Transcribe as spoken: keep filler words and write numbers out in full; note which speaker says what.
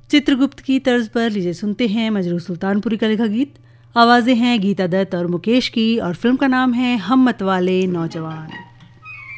Speaker 1: चित्रगुप्त की तर्ज पर लीजिए सुनते हैं मजरू सुल्तानपुरी का लिखा गीत। आवाज़ें हैं गीता दत्त और मुकेश की और फिल्म का नाम है हम मतवाले नौजवान।